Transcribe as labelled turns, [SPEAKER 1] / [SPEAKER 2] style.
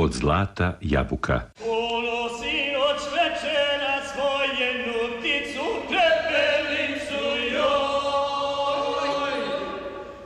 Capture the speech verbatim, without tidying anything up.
[SPEAKER 1] od zlata jabuka.
[SPEAKER 2] Puno sinoć večera svoje nuticu pre